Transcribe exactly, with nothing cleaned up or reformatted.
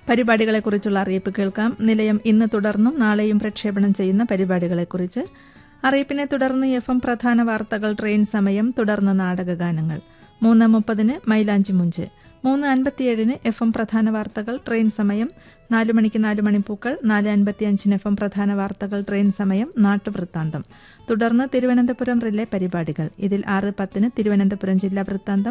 പരിപാടികളെക്കുറിച്ചുള്ള അറിയിപ്പ് കേൾക്കാം. നിലയം ഇന്ന് തുടർന്നും നാളെയും പ്രക്ഷേപണം ചെയ്യുന്ന പരിപാടികളെക്കുറിച്ച്. അറിയിപ്പിനെ തുടർന്ന് എഫ് എം പ്രധാന വാർത്തകൾ, ട്രെയിൻ സമയം, തുടർന്ന് നാടകഗാനങ്ങൾ. മൂന്ന് മുപ്പതിന് മൈലാഞ്ചി മുഞ്ച്, മൂന്ന് അൻപത്തിയേഴിന് എഫ് എം പ്രധാന വാർത്തകൾ, ട്രെയിൻ സമയം, നാലു മണിക്ക് നാലു മണിപ്പൂക്കൾ, നാല് അൻപത്തിയഞ്ചിന് എഫ് എം പ്രധാന വാർത്തകൾ, ട്രെയിൻ സമയം, നാട്ടുവൃത്താന്തം. തുടർന്ന് തിരുവനന്തപുരം റിലേ പരിപാടികൾ. ഇതിൽ ആറ് പത്തിന് തിരുവനന്തപുരം ജില്ലാ വൃത്താന്തം,